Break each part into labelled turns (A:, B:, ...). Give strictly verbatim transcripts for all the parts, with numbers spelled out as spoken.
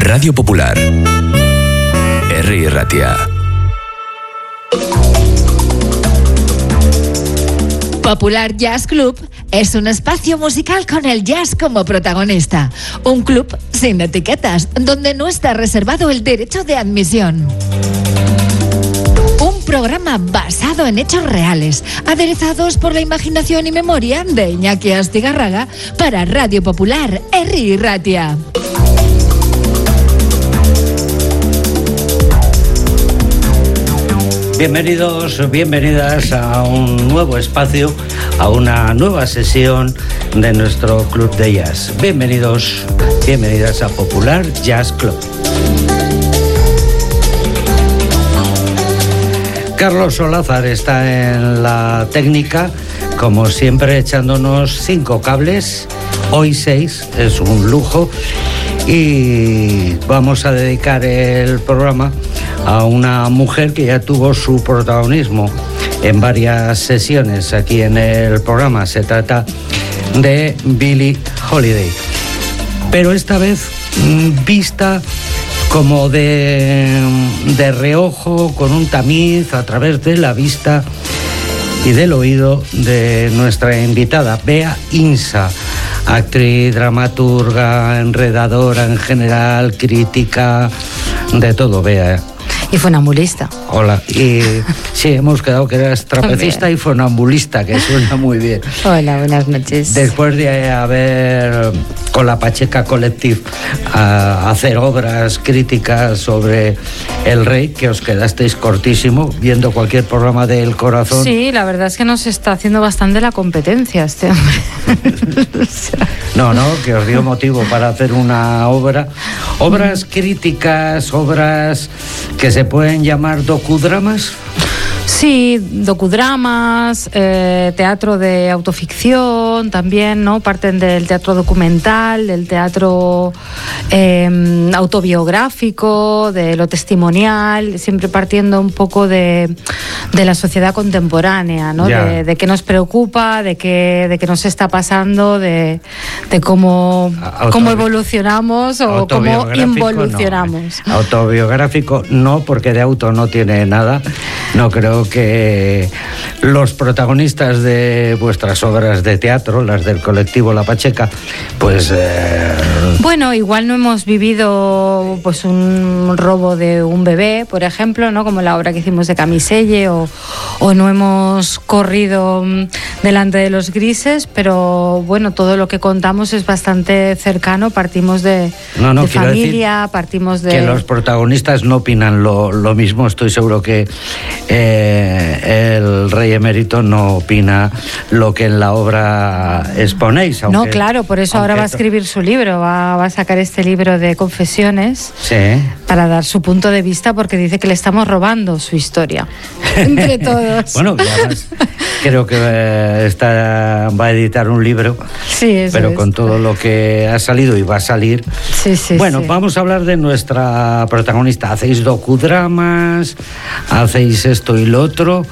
A: Radio Popular. Herri Ratia.
B: Popular Jazz Club es un espacio musical con el jazz como protagonista. Un club sin etiquetas, donde no está reservado el derecho de admisión. Un programa basado en hechos reales, aderezados por la imaginación y memoria de Iñaki Astigarraga para Radio Popular, Herri Ratia.
C: Bienvenidos, bienvenidas a un nuevo espacio, a una nueva sesión de nuestro club de jazz. Bienvenidos, bienvenidas a Popular Jazz Club. Carlos Solázar está en la técnica, como siempre, echándonos cinco cables. Hoy seis, es un lujo. Y vamos a dedicar el programa a una mujer que ya tuvo su protagonismo en varias sesiones aquí en el programa. Se trata de Billie Holiday, pero esta vez vista como de, de reojo, con un tamiz a través de la vista y del oído de nuestra invitada, Bea Insa, actriz, dramaturga, enredadora en general, crítica, de todo, Bea.
D: Y funambulista.
C: Hola. Y sí, hemos quedado que eras trapecista y funambulista, que suena muy bien.
D: Hola, buenas noches.
C: Después de haber, con la Pacheca Collective, a hacer obras críticas sobre El Rey, que os quedasteis cortísimo, viendo cualquier programa del Corazón.
D: Sí, la verdad es que nos está haciendo bastante la competencia este hombre.
C: O sea... No, no, que os dio motivo para hacer una obra. Obras críticas, obras que se pueden llamar docudramas.
D: Sí, docudramas, eh, teatro de autoficción también, ¿no? Parten del teatro documental, del teatro eh, autobiográfico, de lo testimonial, siempre partiendo un poco de, de la sociedad contemporánea, ¿no? De, de qué nos preocupa, de qué, de qué nos está pasando, de, de cómo, Autobi- cómo evolucionamos o cómo involucionamos.
C: No. Autobiográfico no, porque de auto no tiene nada. No creo que los protagonistas de vuestras obras de teatro, las del colectivo La Pacheca, pues... Eh...
D: Bueno, igual no hemos vivido pues un robo de un bebé, por ejemplo, ¿no? Como la obra que hicimos de Camiselle, o, o no hemos corrido delante de los grises, pero bueno, todo lo que contamos es bastante cercano, partimos de,
C: no, no,
D: de familia, partimos de...
C: Que los protagonistas no opinan lo, lo mismo, estoy seguro que... Eh, el rey emérito no opina lo que en la obra exponéis. Aunque,
D: no, claro, por eso ahora va a escribir su libro, va, va a sacar este libro de confesiones,
C: sí,
D: para dar su punto de vista, porque dice que le estamos robando su historia entre todos.
C: Bueno, además, creo que eh, está, va a editar un libro,
D: sí, eso
C: pero
D: es.
C: Con todo lo que ha salido y va a salir.
D: Sí, sí,
C: bueno,
D: sí.
C: Vamos a hablar de nuestra protagonista. Hacéis docudramas, hacéis esto y lo otro,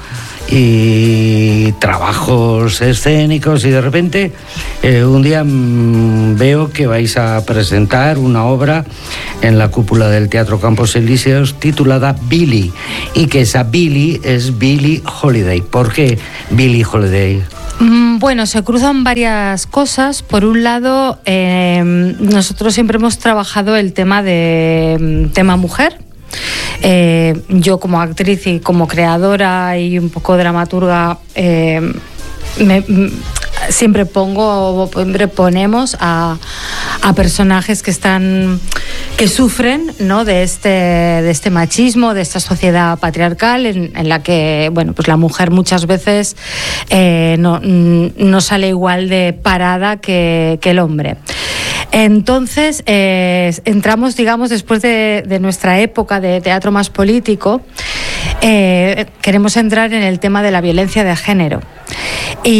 C: y trabajos escénicos, y de repente eh, un día mmm, veo que vais a presentar una obra en la cúpula del Teatro Campos Elíseos titulada Billie, y que esa Billie es Billie Holiday. ¿Por qué Billie Holiday?
D: Bueno, se cruzan varias cosas. Por un lado, eh, nosotros siempre hemos trabajado el tema de tema mujer. Eh, yo como actriz y como creadora y un poco dramaturga, eh, me, siempre pongo, siempre ponemos a, a personajes que están, que sufren, ¿no? de este, de este machismo, de esta sociedad patriarcal en, en la que, bueno, pues la mujer muchas veces eh, no, no sale igual de parada que, que el hombre. Entonces, eh, entramos, digamos, después de, de nuestra época de teatro más político, eh, queremos entrar en el tema de la violencia de género.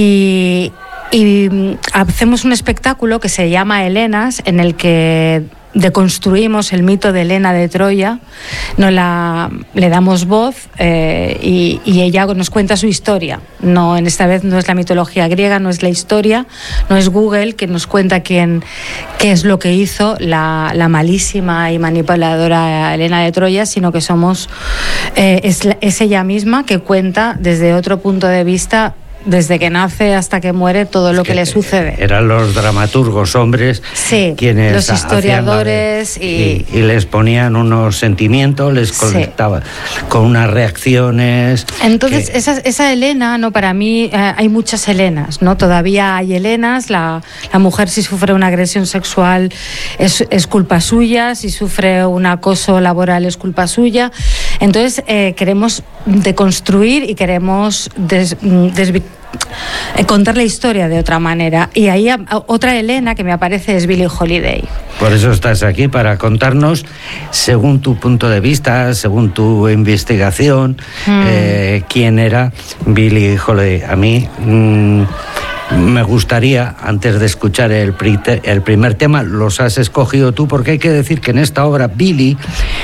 D: Y, y hacemos un espectáculo que se llama Helenas, en el que deconstruimos el mito de Helena de Troya, no la, le damos voz eh, y, y ella nos cuenta su historia. No, en esta vez no es la mitología griega, no es la historia, no es Google que nos cuenta quién, qué es lo que hizo la, la malísima y manipuladora Helena de Troya, sino que somos eh, es, es ella misma que cuenta desde otro punto de vista, desde que nace hasta que muere, todo lo que, que le sucede.
C: Eran los dramaturgos hombres,
D: sí,
C: quienes
D: los historiadores
C: de,
D: y...
C: y... y les ponían unos sentimientos, les conectaban sí. con unas reacciones.
D: Entonces,
C: que...
D: esa, esa Helena, no, para mí eh, hay muchas Helenas, ¿no? Todavía hay Helenas, la, la mujer si sufre una agresión sexual es, es culpa suya, si sufre un acoso laboral es culpa suya. Entonces, eh, queremos deconstruir y queremos des, desvirtuar contar la historia de otra manera. Y ahí a, a, otra Helena que me aparece es Billie Holiday.
C: Por eso estás aquí, para contarnos, según tu punto de vista, según tu investigación, mm. eh, quién era Billie Holiday. A mí mmm, me gustaría, antes de escuchar el, el primer tema, los has escogido tú, porque hay que decir que en esta obra Billie,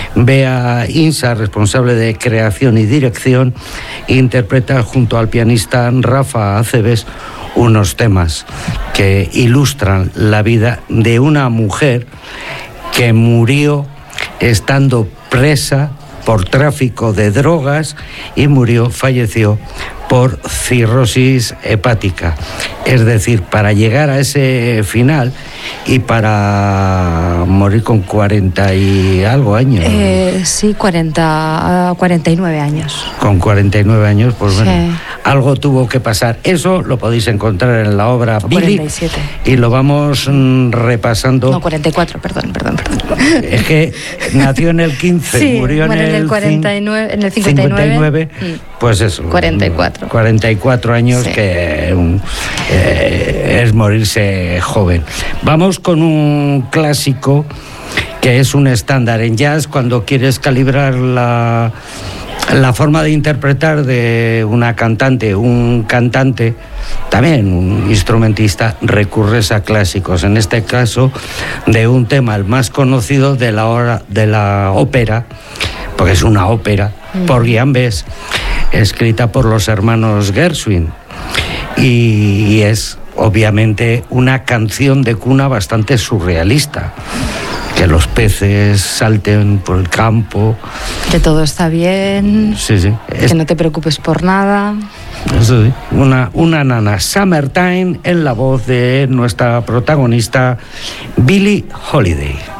C: Bea Insa, responsable de creación y dirección, interpreta junto al pianista Rafa Acebes unos temas que ilustran la vida de una mujer que murió estando presa por tráfico de drogas y murió, falleció por cirrosis hepática. Es decir, para llegar a ese final y para morir con cuarenta y algo años.
D: Eh, sí, cuarenta, cuarenta y nueve años.
C: Con cuarenta y nueve años, pues bueno,
D: sí.
C: algo tuvo que pasar. Eso lo podéis encontrar en la obra Billie.
D: cuarenta y siete.
C: Y lo vamos mm, repasando.
D: No, cuarenta y cuatro, perdón, perdón, perdón.
C: Es que nació en el quince,
D: sí,
C: murió
D: bueno,
C: en,
D: en el cuarenta y nueve, en el cincuenta y nueve. cincuenta y nueve,
C: pues eso.
D: cuarenta y cuatro.
C: cuarenta y cuatro años, sí. que um, eh, es morirse joven. Vamos con un clásico que es un estándar en jazz cuando quieres calibrar la, la forma de interpretar de una cantante, un cantante, también un instrumentista, recurres a clásicos. En este caso, de un tema, el más conocido de la, hora, de la ópera, porque es una ópera, mm. por Jan Bess, escrita por los hermanos Gershwin, y es obviamente una canción de cuna bastante surrealista, que los peces salten por el campo,
D: que todo está bien,
C: sí, sí.
D: que es... no te preocupes por nada.
C: Eso sí, una, una nana, Summertime, en la voz de nuestra protagonista Billie Holiday.